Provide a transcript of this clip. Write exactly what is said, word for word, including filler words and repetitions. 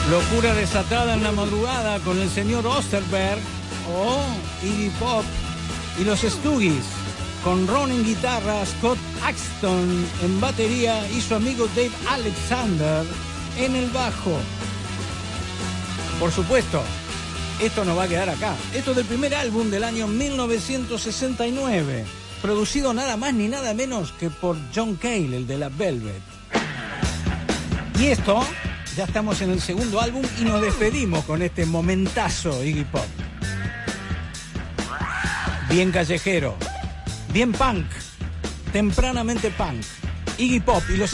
Locura desatada en la madrugada con el señor Osterberg o Iggy Pop y los Stooges, con Ron en guitarra, Scott Axton en batería y su amigo Dave Alexander en el bajo. Por supuesto, esto no va a quedar acá. Esto es del primer álbum del año mil novecientos sesenta y nueve, producido nada más ni nada menos que por John Cale, el de la Velvet. Y esto, ya estamos en el segundo álbum y nos despedimos con este momentazo Iggy Pop. Bien callejero, bien punk, tempranamente punk. Iggy Pop y los